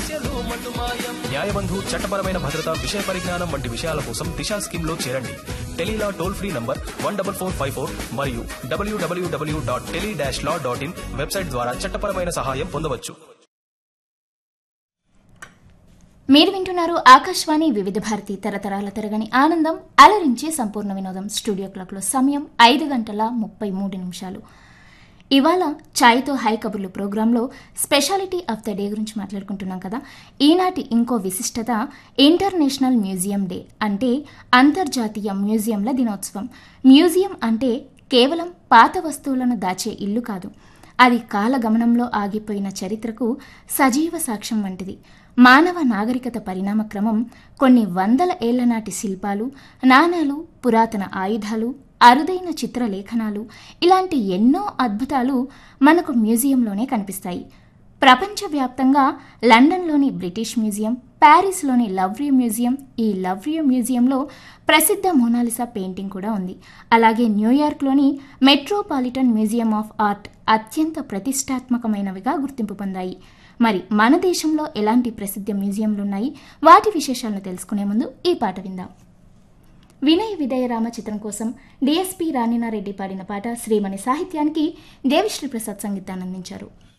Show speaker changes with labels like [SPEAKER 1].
[SPEAKER 1] న్యాయబంధు చట్టపరమైన భద్రత విషయ పరిజ్ఞానం వంటి విషయాల కోసం దిశా స్కీమ్ లో చేరండి. టెలీలా టోల్ ఫ్రీ నంబర్ 14454 మరియు www.tele-law.in వెబ్సైట్ ద్వారా చట్టపరమైన సహాయం పొందవచ్చు.
[SPEAKER 2] మీరు వింటున్నారు ఆకాశవాణి వివిధ భారతి తరతరాల తరగని ఆనందం అలరించి సంపూర్ణ వినోదం. స్టూడియో క్లాక్లో సమయం 5:33. ఇవాళ ఛాయ్తో హై కబుర్లు ప్రోగ్రాంలో స్పెషాలిటీ ఆఫ్ ద డే గురించి మాట్లాడుకుంటున్నాం కదా. ఈనాటి ఇంకో విశిష్టత ఇంటర్నేషనల్ మ్యూజియం డే, అంటే అంతర్జాతీయ మ్యూజియంల దినోత్సవం. మ్యూజియం అంటే కేవలం పాత వస్తువులను దాచే ఇల్లు కాదు, అది కాలగమనంలో ఆగిపోయిన చరిత్రకు సజీవ సాక్ష్యం వంటిది. మానవ నాగరికత పరిణామ క్రమం, కొన్ని వందల ఏళ్ల నాటి శిల్పాలు, నాణేలు, పురాతన ఆయుధాలు, అరుదైన చిత్రలేఖనాలు, ఇలాంటి ఎన్నో అద్భుతాలు మనకు మ్యూజియంలోనే కనిపిస్తాయి. ప్రపంచవ్యాప్తంగా లండన్లోని బ్రిటిష్ మ్యూజియం, ప్యారిస్లోని లవ్రీ మ్యూజియం, ఈ లవ్రీ మ్యూజియంలో ప్రసిద్ధ మోనాలిసా పెయింటింగ్ కూడా ఉంది. అలాగే న్యూయార్క్లోని మెట్రోపాలిటన్ మ్యూజియం ఆఫ్ ఆర్ట్ అత్యంత ప్రతిష్టాత్మకమైనవిగా గుర్తింపు పొందాయి. మరి మన దేశంలో ఎలాంటి ప్రసిద్ధ మ్యూజియంలున్నాయి, వాటి విశేషాలను తెలుసుకునే ముందు ఈ పాట విందాం. వినయ విదయరామ చిత్రం కోసం డిఎస్పి రాణినారెడ్డి పాడిన పాట శ్రీమణి సాహిత్యానికి దేవిశ్రీ ప్రసాద్ సంగీతాన్ని అందించారు.